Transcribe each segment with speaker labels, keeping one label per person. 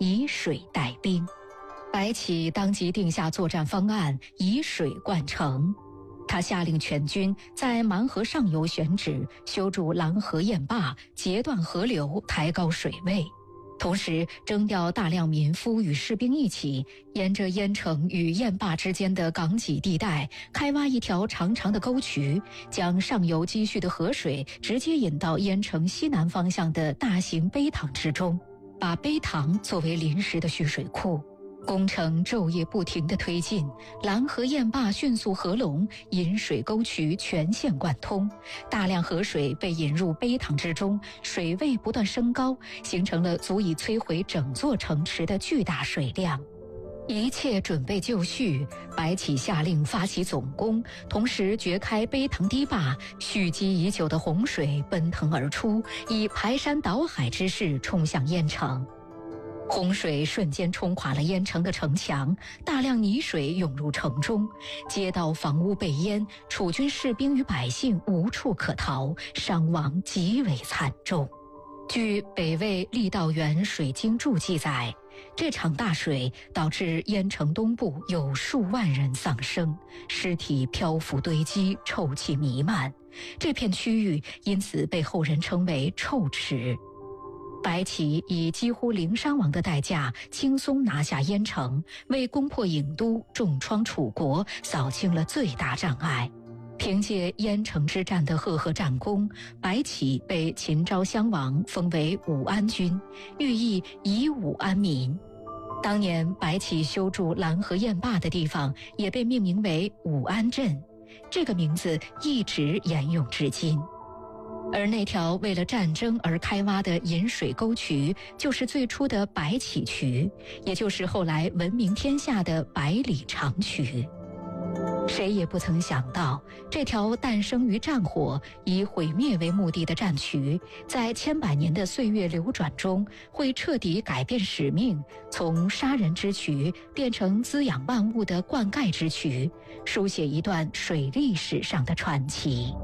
Speaker 1: 以水代兵。白起当即定下作战方案，以水灌城。他下令全军在蛮河上游选址修筑拦河堰坝，截断河流，抬高水位。同时征调大量民夫与士兵一起，沿着鄢城与堰坝之间的港脊地带开挖一条长长的沟渠，将上游积蓄的河水直接引到鄢城西南方向的大型陂塘之中，把陂塘作为临时的蓄水库。工程昼夜不停地推进，拦河堰坝迅速合拢，引水沟渠全线贯通，大量河水被引入陂塘之中，水位不断升高，形成了足以摧毁整座城池的巨大水量。一切准备就绪，白起下令发起总攻，同时掘开陂塘堤坝，蓄积已久的洪水奔腾而出，以排山倒海之势冲向鄢城。洪水瞬间冲垮了鄢城的城墙，大量泥水涌入城中，街道房屋被淹，楚军士兵与百姓无处可逃，伤亡极为惨重。据北魏郦道元水经注记载，这场大水导致鄢城东部有数万人丧生，尸体漂浮堆积，臭气弥漫，这片区域因此被后人称为臭池。白起以几乎零伤亡的代价轻松拿下鄢城，为攻破郢都、重创楚国扫清了最大障碍。凭借鄢城之战的赫赫战功，白起被秦昭襄王封为武安君，寓意以武安民。当年白起修筑拦河堰坝的地方也被命名为武安镇，这个名字一直沿用至今。而那条为了战争而开挖的引水沟渠，就是最初的白起渠，也就是后来闻名天下的百里长渠。谁也不曾想到，这条诞生于战火、以毁灭为目的的战渠，在千百年的岁月流转中，会彻底改变使命，从杀人之渠变成滋养万物的灌溉之渠，书写一段水利史上的传奇。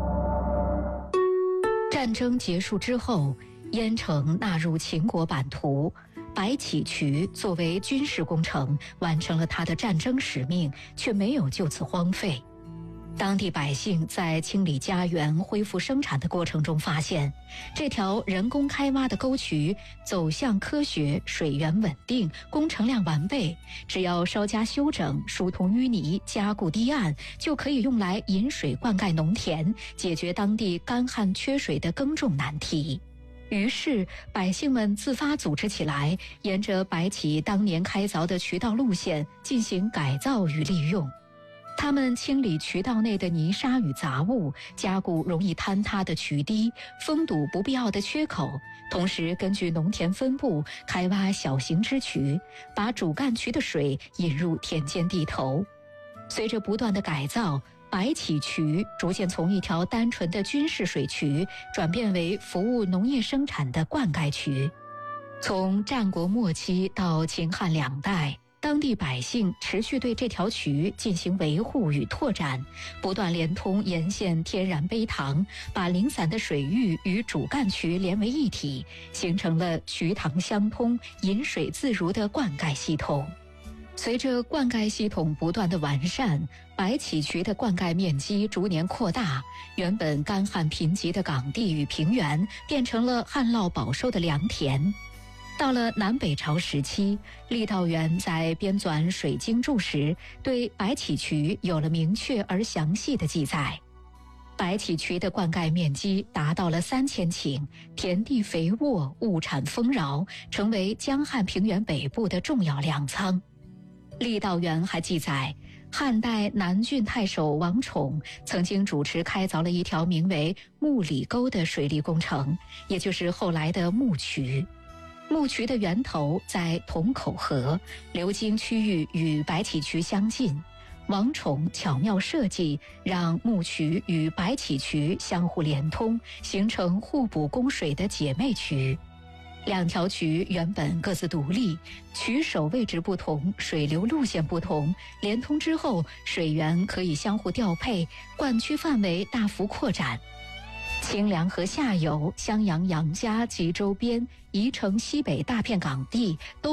Speaker 1: 战争结束之后，鄢城纳入秦国版图，白起渠作为军事工程完成了他的战争使命，却没有就此荒废。当地百姓在清理家园、恢复生产的过程中发现，这条人工开挖的沟渠走向科学，水源稳定，工程量完备，只要稍加修整、疏通淤泥、加固堤岸，就可以用来引水灌溉农田，解决当地干旱缺水的耕种难题。于是百姓们自发组织起来，沿着白起当年开凿的渠道路线进行改造与利用。他们清理渠道内的泥沙与杂物，加固容易坍塌的渠堤，封堵不必要的缺口，同时根据农田分布开挖小型支渠，把主干渠的水引入田间地头。随着不断的改造，白起渠逐渐从一条单纯的军事水渠转变为服务农业生产的灌溉渠。从战国末期到秦汉两代，当地百姓持续对这条渠进行维护与拓展，不断连通沿线天然陂塘，把零散的水域与主干渠连为一体，形成了渠塘相通、引水自如的灌溉系统。随着灌溉系统不断的完善，白起渠的灌溉面积逐年扩大，原本干旱贫瘠的港地与平原变成了旱涝保收的良田。到了南北朝时期，郦道元在编纂《水经注》时，对白起渠有了明确而详细的记载。白起渠的灌溉面积达到了3000顷，田地肥沃，物产丰饶，成为江汉平原北部的重要粮仓。郦道元还记载，汉代南郡太守王宠曾经主持开凿了一条名为木里沟的水利工程，也就是后来的木渠。木渠的源头在同口河，流经区域与白起渠相近。王宠巧妙设计，让木渠与白起渠相互连通，形成互补供水的姐妹渠。两条渠原本各自独立，渠首位置不同，水流路线不同，连通之后，水源可以相互调配，灌区范围大幅扩展。清凉河下游、襄阳、杨家及周边、宜城西北大片港地都